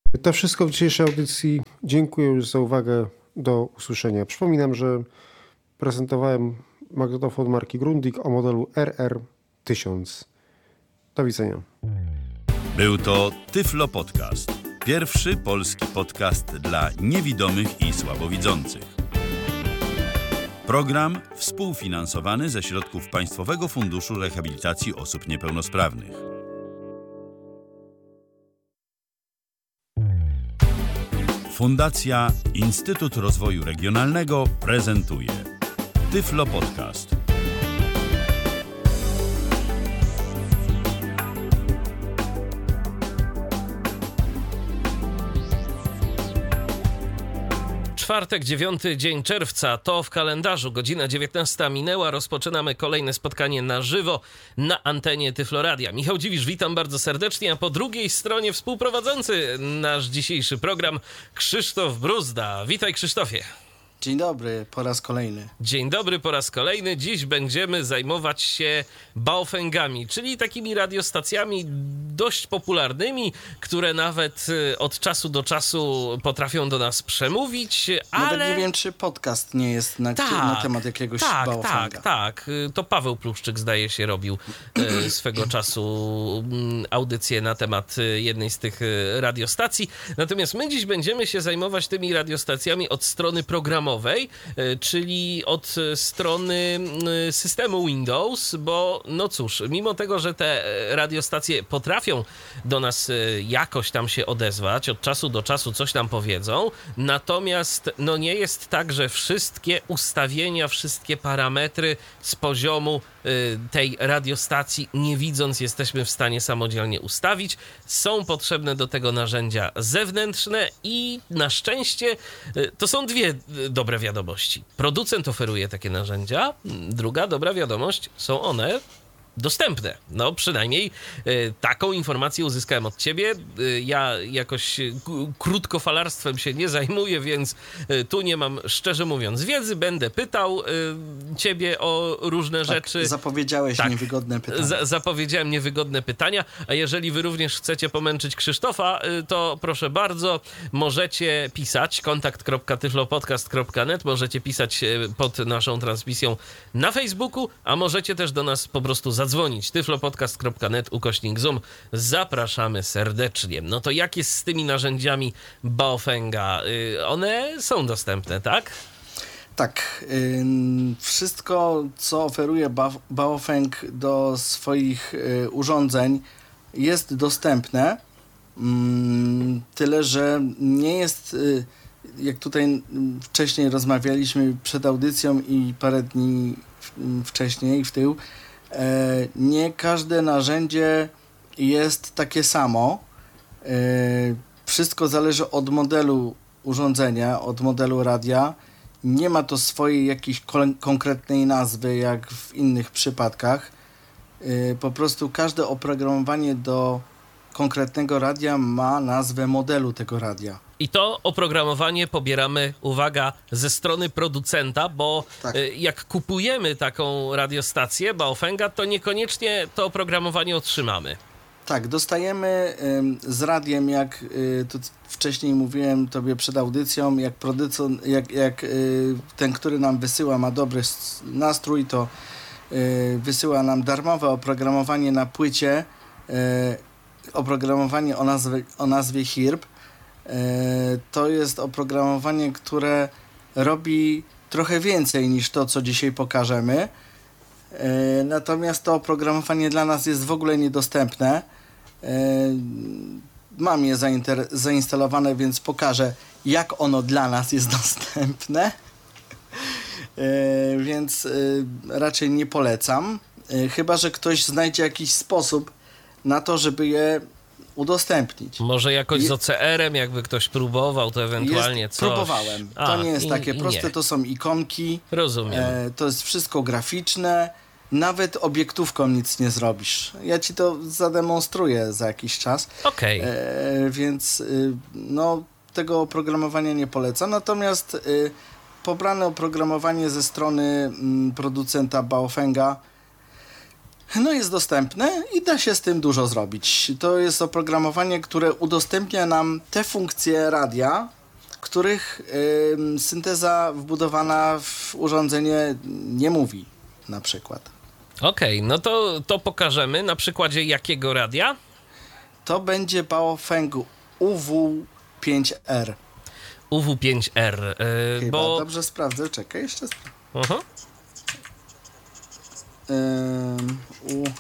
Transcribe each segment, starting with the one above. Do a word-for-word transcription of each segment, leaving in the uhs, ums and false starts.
To wszystko w dzisiejszej audycji. Dziękuję już za uwagę. Do usłyszenia. Przypominam, że prezentowałem magnetofon marki Grundig o modelu R R tysiąc. Do widzenia. Był to Tyflo Podcast. Pierwszy polski podcast dla niewidomych i słabowidzących. Program współfinansowany ze środków Państwowego Funduszu Rehabilitacji Osób Niepełnosprawnych. Fundacja Instytut Rozwoju Regionalnego prezentuje Tyflo Podcast. Czwartek, dziewiąty dzień czerwca, to w kalendarzu, godzina dziewiętnasta minęła, rozpoczynamy kolejne spotkanie na żywo na antenie Tyfloradia. Michał Dziwisz, witam bardzo serdecznie, a po drugiej stronie współprowadzący nasz dzisiejszy program Krzysztof Bruzda. Witaj, Krzysztofie. Dzień dobry, po raz kolejny. Dzień dobry, po raz kolejny. Dziś będziemy zajmować się baofengami, czyli takimi radiostacjami dość popularnymi, które nawet od czasu do czasu potrafią do nas przemówić, ale... Nawet nie wiem, czy podcast nie jest na, tak, na temat jakiegoś tak, baofenga. Tak, tak. To Paweł Pluszczyk, zdaje się, robił e, swego czasu m, audycję na temat jednej z tych radiostacji. Natomiast my dziś będziemy się zajmować tymi radiostacjami od strony programowej, czyli od strony systemu Windows, bo no cóż, mimo tego, że te radiostacje potrafią do nas jakoś tam się odezwać, od czasu do czasu coś nam powiedzą, natomiast no nie jest tak, że wszystkie ustawienia, wszystkie parametry z poziomu tej radiostacji, nie widząc, jesteśmy w stanie samodzielnie ustawić. Są potrzebne do tego narzędzia zewnętrzne i na szczęście to są dwie dobre wiadomości. Producent oferuje takie narzędzia. Druga dobra wiadomość, są one dostępne. No przynajmniej y, taką informację uzyskałem od ciebie. Y, ja jakoś y, krótkofalarstwem się nie zajmuję, więc y, tu nie mam, szczerze mówiąc, wiedzy. Będę pytał y, ciebie o różne tak, rzeczy. Zapowiedziałeś tak, niewygodne pytania. Za, zapowiedziałem niewygodne pytania, a jeżeli wy również chcecie pomęczyć Krzysztofa, y, to proszę bardzo, możecie pisać kontakt kropka tyflopodcast kropka net, możecie pisać y, pod naszą transmisją na Facebooku, a możecie też do nas po prostu zadzwonić. Dzwonić tyflopodcast kropka net ukośnik zoom. Zapraszamy serdecznie. No to jak jest z tymi narzędziami baofenga? Yy, one są dostępne, tak? Tak. Yy, wszystko, co oferuje ba- baofeng do swoich yy, urządzeń, jest dostępne. Yy, tyle, że nie jest, yy, jak tutaj wcześniej rozmawialiśmy przed audycją i parę dni w- wcześniej w tył, nie każde narzędzie jest takie samo. Wszystko zależy od modelu urządzenia, od modelu radia. Nie ma to swojej jakiejś konkretnej nazwy, jak w innych przypadkach. Po prostu każde oprogramowanie do konkretnego radia ma nazwę modelu tego radia. I to oprogramowanie pobieramy, uwaga, ze strony producenta, bo tak. Jak kupujemy taką radiostację baofenga, to niekoniecznie to oprogramowanie otrzymamy. Tak, dostajemy y, z radiem, jak y, tu wcześniej mówiłem tobie przed audycją, jak producent, jak, jak y, ten, który nam wysyła, ma dobry nastrój, to y, wysyła nam darmowe oprogramowanie na płycie, y, oprogramowanie o nazwie, o nazwie H I R B. To jest oprogramowanie, które robi trochę więcej niż to, co dzisiaj pokażemy. Natomiast to oprogramowanie dla nas jest w ogóle niedostępne. Mam je zainter- zainstalowane, więc pokażę, jak ono dla nas jest dostępne. Więc raczej nie polecam. Chyba że ktoś znajdzie jakiś sposób na to, żeby je udostępnić. Może jakoś z O C R-em, jakby ktoś próbował, to ewentualnie jest, coś. Próbowałem. A, to nie jest i, takie i proste, nie. To są ikonki. Rozumiem. E, to jest wszystko graficzne. Nawet obiektówką nic nie zrobisz. Ja ci to zademonstruję za jakiś czas. Okej. Okay. E, więc y, no, tego oprogramowania nie polecam. Natomiast y, pobrane oprogramowanie ze strony y, producenta baofenga No jest dostępne i da się z tym dużo zrobić. To jest oprogramowanie, które udostępnia nam te funkcje radia, których y, synteza wbudowana w urządzenie nie mówi, na przykład. Okej, okay, no to, to pokażemy na przykładzie jakiego radia? To będzie Baofeng U W pięć R. U W pięć R, yy, Chyba bo... dobrze sprawdzę, czekaj, jeszcze sprawdzę. Uh-huh. Yy, u...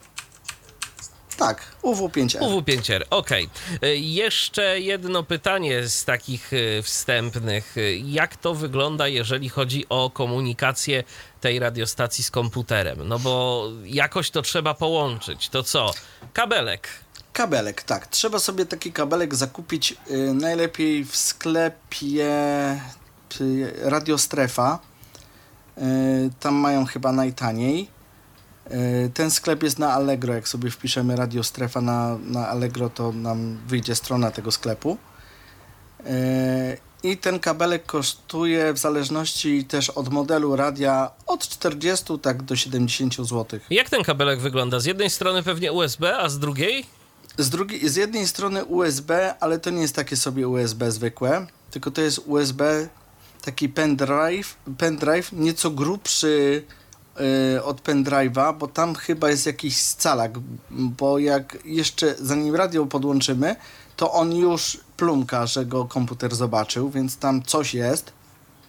Tak, U W pięć R. U W pięć R, okej. Okay. Jeszcze jedno pytanie z takich wstępnych. Jak to wygląda, jeżeli chodzi o komunikację tej radiostacji z komputerem? No bo jakoś to trzeba połączyć. To co? Kabelek. Kabelek, tak. Trzeba sobie taki kabelek zakupić y, najlepiej w sklepie y, Radiostrefa. Y, tam mają chyba najtaniej. Y, ten sklep jest na Allegro. Jak sobie wpiszemy Radiostrefa na, na Allegro, to nam wyjdzie strona tego sklepu. Y, I ten kabelek kosztuje w zależności też od modelu radia od czterdziestu tak do siedemdziesięciu złotych. Jak ten kabelek wygląda? Z jednej strony pewnie U S B, a z drugiej? Z, drugiej, z jednej strony U S B, ale to nie jest takie sobie U S B zwykłe, tylko to jest U S B, taki pendrive, pendrive nieco grubszy yy, od pendrive'a, bo tam chyba jest jakiś scalak, bo jak jeszcze zanim radio podłączymy, to on już plumka, że go komputer zobaczył, więc tam coś jest.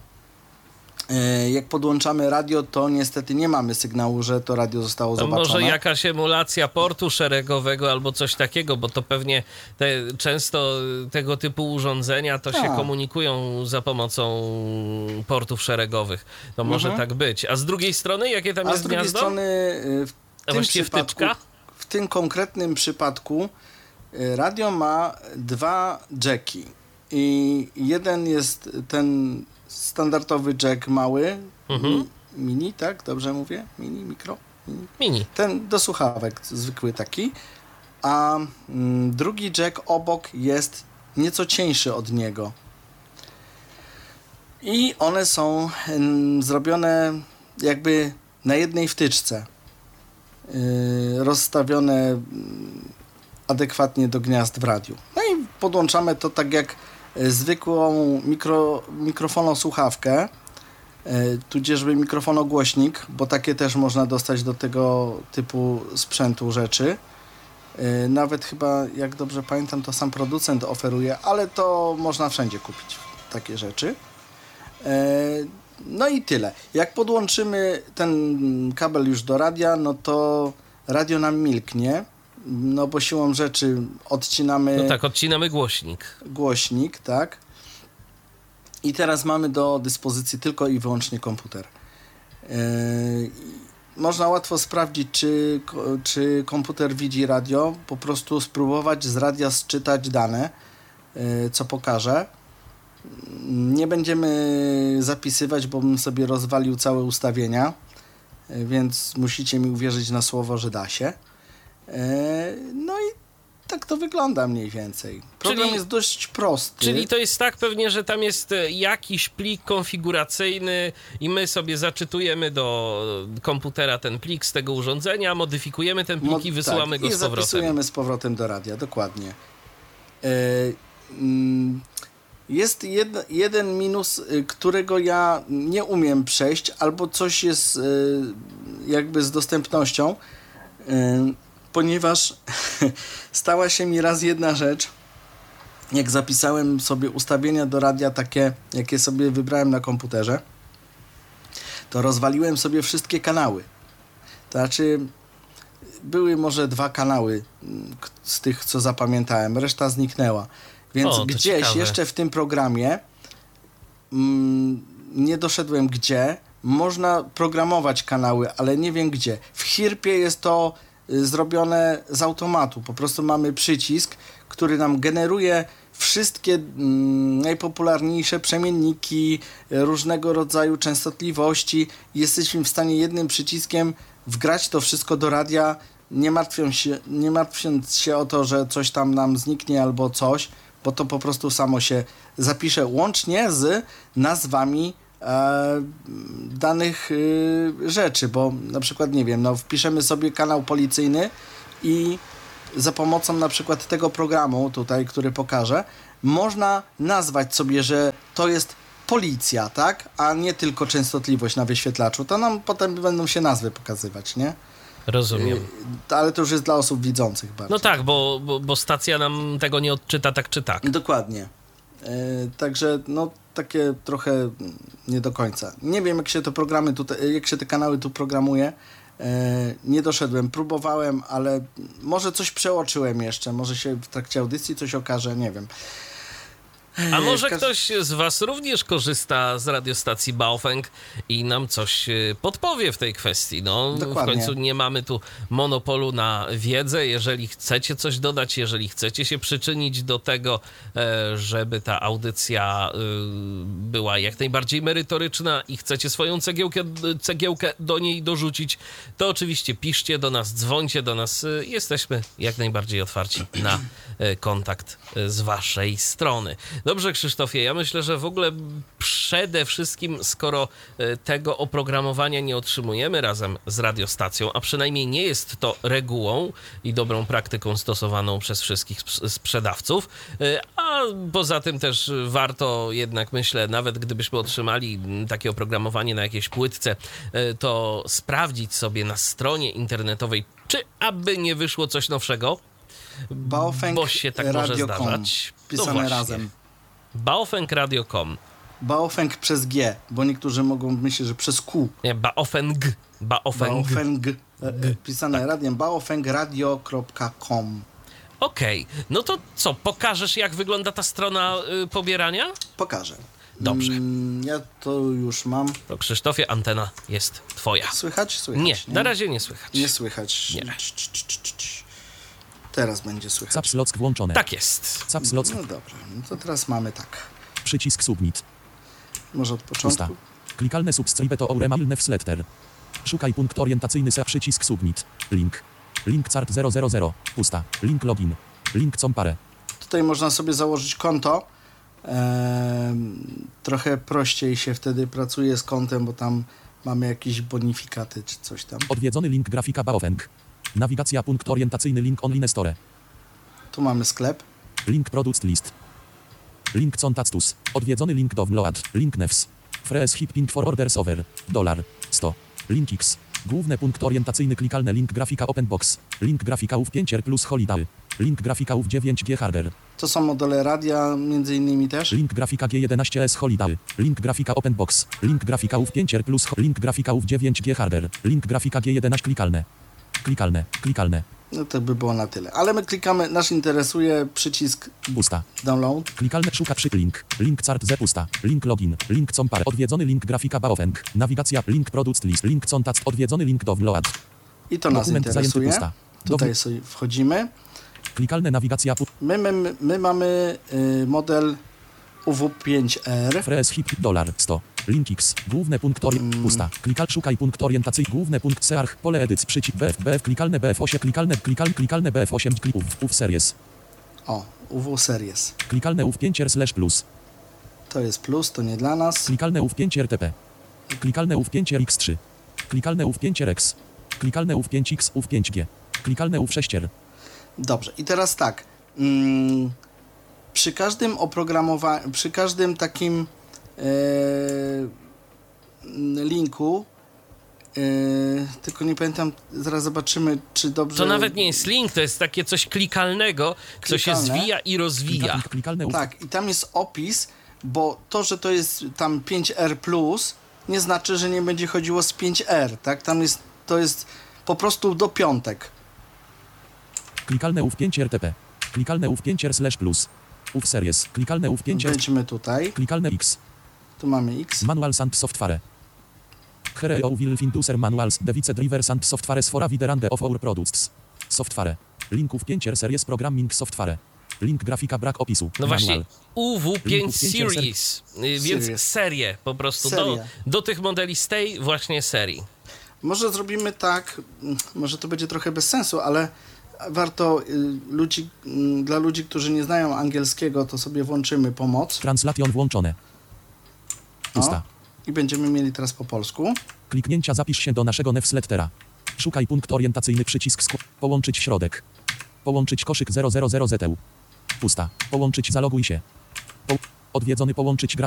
Jak podłączamy radio, to niestety nie mamy sygnału, że to radio zostało to zobaczone. Może jakaś emulacja portu szeregowego albo coś takiego, bo to pewnie te, często tego typu urządzenia to tak. się komunikują za pomocą portów szeregowych. To może mhm. tak być. A z drugiej strony, jakie tam A jest z drugiej gniazdo? strony w A tym właściwie przypadku, wtyczka? w tym konkretnym przypadku radio ma dwa jacki i jeden jest ten standardowy jack mały, Mhm. mini, tak? Dobrze mówię? Mini, mikro? Mini. Mini. Ten do słuchawek, zwykły taki. A mm, drugi jack obok jest nieco cieńszy od niego. I one są mm, zrobione jakby na jednej wtyczce. Yy, rozstawione yy, adekwatnie do gniazd w radiu. No i podłączamy to tak jak zwykłą mikro, mikrofonosłuchawkę, yy, tudzieżby mikrofonogłośnik, bo takie też można dostać do tego typu sprzętu rzeczy. Yy, nawet chyba, jak dobrze pamiętam, to sam producent oferuje, ale to można wszędzie kupić takie rzeczy. Yy, no i tyle. Jak podłączymy ten kabel już do radia, no to radio nam milknie, no bo siłą rzeczy odcinamy... No tak, odcinamy głośnik. Głośnik, tak. I teraz mamy do dyspozycji tylko i wyłącznie komputer. Yy, można łatwo sprawdzić, czy, czy komputer widzi radio, po prostu spróbować z radia sczytać dane, yy, co pokażę. Nie będziemy zapisywać, bo bym sobie rozwalił całe ustawienia, yy, więc musicie mi uwierzyć na słowo, że da się. No i tak to wygląda mniej więcej. Program czyli, jest dość prosty. Czyli to jest tak pewnie, że tam jest jakiś plik konfiguracyjny i my sobie zaczytujemy do komputera ten plik z tego urządzenia, modyfikujemy ten plik Mo- i wysyłamy tak, go i z powrotem. I zapisujemy z powrotem do radia, dokładnie. Jest jed, jeden minus, którego ja nie umiem przejść, albo coś jest jakby z dostępnością, ponieważ stała się mi raz jedna rzecz, jak zapisałem sobie ustawienia do radia takie, jakie sobie wybrałem na komputerze, to rozwaliłem sobie wszystkie kanały. To znaczy, były może dwa kanały z tych, co zapamiętałem, reszta zniknęła. Więc o, gdzieś ciekawe. jeszcze w tym programie, mm, nie doszedłem gdzie, można programować kanały, ale nie wiem gdzie. W Hirpie jest to zrobione z automatu. Po prostu mamy przycisk, który nam generuje wszystkie mm, najpopularniejsze przemienniki, różnego rodzaju częstotliwości. Jesteśmy w stanie jednym przyciskiem wgrać to wszystko do radia, nie martwiąc się, nie martwiąc się o to, że coś tam nam zniknie albo coś, bo to po prostu samo się zapisze łącznie z nazwami e, danych y, rzeczy, bo na przykład, nie wiem, no wpiszemy sobie kanał policyjny i za pomocą na przykład tego programu tutaj, który pokażę, można nazwać sobie, że to jest policja, tak? A nie tylko częstotliwość na wyświetlaczu. To nam potem będą się nazwy pokazywać, nie? Rozumiem. Y, ale to już jest dla osób widzących bardziej. No tak, bo, bo, bo stacja nam tego nie odczyta tak czy tak. Dokładnie. Y, także no takie trochę nie do końca. Nie wiem, jak się te programy tutaj, jak się te kanały tu programuje. E, nie doszedłem, próbowałem, ale może coś przeoczyłem jeszcze, może się w trakcie audycji coś okaże, nie wiem. A może Każ... ktoś z was również korzysta z radiostacji Baofeng i nam coś podpowie w tej kwestii. No, Dokładnie. W końcu nie mamy tu monopolu na wiedzę. Jeżeli chcecie coś dodać, jeżeli chcecie się przyczynić do tego, żeby ta audycja była jak najbardziej merytoryczna i chcecie swoją cegiełkę, cegiełkę do niej dorzucić, to oczywiście piszcie do nas, dzwońcie do nas. Jesteśmy jak najbardziej otwarci na kontakt z waszej strony. Dobrze, Krzysztofie, ja myślę, że w ogóle przede wszystkim, skoro tego oprogramowania nie otrzymujemy razem z radiostacją, a przynajmniej nie jest to regułą i dobrą praktyką stosowaną przez wszystkich sprzedawców, a poza tym też warto jednak, myślę, nawet gdybyśmy otrzymali takie oprogramowanie na jakiejś płytce, to sprawdzić sobie na stronie internetowej, czy aby nie wyszło coś nowszego, Baofeng bo się tak może zdarzać. Pisane no razem. Baofeng Radio kropka com. Baofeng przez G, bo niektórzy mogą myśleć, że przez Q. Nie, Baofeng. Baofeng. Baofeng. E, e, pisane tak. radiem. Baofeng radio kropka com. Okej, okay. No to co, pokażesz, jak wygląda ta strona y, pobierania? Pokażę. Dobrze. Mm, ja to już mam. To Krzysztofie, antena jest twoja. Słychać? Słychać. Nie, nie? na razie nie słychać. Nie słychać. Nie. Teraz będzie słychać. Caps Lock włączone. Tak jest. Caps Lock. No dobra, no to teraz mamy tak. Przycisk submit. Może od początku? Pusta. Klikalne subscribe to Aurema newsletter. Szukaj punkt orientacyjny se przycisk submit. Link. Link cart zero zero zero. Pusta. Link login. Link compare. Tutaj można sobie założyć konto. Ehm, trochę prościej się wtedy pracuje z kontem, bo tam mamy jakieś bonifikaty czy coś tam. Odwiedzony link grafika Baofeng. Nawigacja punkt orientacyjny link online store. Tu mamy sklep. Link product list. Link contactus. Odwiedzony link download. Link nefs. Frees hipping for orders over. Dolar. sto. Link X. Główny punkt orientacyjny klikalny link grafika open box. Link grafika U W pięć R plus holiday. Link grafika U W dziewięć G hardware. To są modele radia między innymi też. Link grafika G jedenaście S holiday. Link grafika open box. Link grafika U W pięć R plus. Link grafika U W dziewięć G hardware. Link grafika G jedenaście klikalne. Klikalne. Klikalne. No to by było na tyle. Ale my klikamy, nas interesuje przycisk Pusta. download. Klikalne szuka przy link. Link cart z pusta. Link login. Link compare. Odwiedzony link grafika Baofeng. Nawigacja. Link product list. Link contact. Odwiedzony link download. I to nas Dokument zajęty interesuje. pusta. Tutaj Dowi- sobie wchodzimy. Klikalne nawigacja. Pu- My, my, my mamy y, model U W pięć R. Frees hip dolar sto. Link X. Główny punkt ori- pusta. Klikal szukaj punkt orientacyjny. Główny punkt search. Pole edycji. Przycisk B F. B F klikalne B F osiem. Klikalne klikal klikalne B F osiem. Klików. U W series. O, U W series. Klikalne U W pięć R slash plus. To jest plus, to nie dla nas. Klikalne U W pięć R T P. Klikalne U W pięć R X trzy. Klikalne U W pięć R X. Klikalne U W pięć X. U W pięć G. Klikalne U W sześć R. Dobrze, i teraz tak. Mm, przy każdym oprogramowaniu, przy każdym takim e, linku, e, tylko nie pamiętam, zaraz zobaczymy, czy dobrze... To nawet nie jest link, to jest takie coś klikalnego, co się Klikalne. zwija i rozwija. Klik, klikalne U W. Tak, i tam jest opis, bo to, że to jest tam pięć R plus, nie znaczy, że nie będzie chodziło z pięć R, tak? Tam jest, to jest po prostu do piątek. Klikalne U W pięć R T P. Klikalne U W pięć R slash plus. U W series. Klikalne U W pięć R. Wejdźmy tutaj, Klikalne X. tu mamy X. Manuals and software. Here you will find user manuals, device drivers and softwares for a wide range of our products. Software. Link U W pięć R series programming software. Link grafika brak opisu. No Manual. właśnie, U W pięć Link U W pięć Series, y, więc Series. serię po prostu do, Serię. do tych modeli z tej właśnie serii. Może zrobimy tak, mm, może to będzie trochę bez sensu, ale warto y, ludzi, y, dla ludzi, którzy nie znają angielskiego, to sobie włączymy pomoc. Translation włączone. Pusta. I będziemy mieli teraz po polsku. Kliknięcia zapisz się do naszego newslettera. Szukaj punkt orientacyjny przycisk sk- połączyć środek. Połączyć koszyk zero zero zero Z E U. Pusta. Połączyć zaloguj się. Po- odwiedzony połączyć graf.